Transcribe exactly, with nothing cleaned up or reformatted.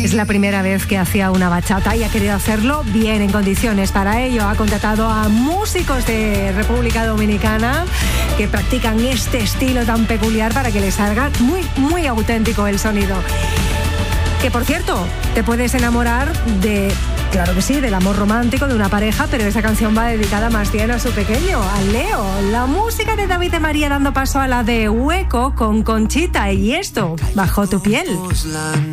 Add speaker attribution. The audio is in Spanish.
Speaker 1: Es la primera vez que hacía una bachata y ha querido hacerlo bien, en condiciones. Para ello ha contratado a músicos de República Dominicana que practican este estilo tan peculiar para que les salga muy, muy auténtico el sonido. Que, por cierto, te puedes enamorar de... Claro que sí, del amor romántico de una pareja, pero esa canción va dedicada más bien a su pequeño, a Leo. La música de David de María dando paso a la de Hueco con Conchita y esto, Bajo tu piel.